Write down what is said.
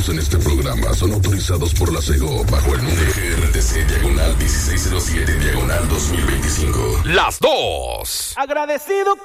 usados en este programa son autorizados por la SEGO bajo el número GRTC-1607-2025. Las dos. Agradecido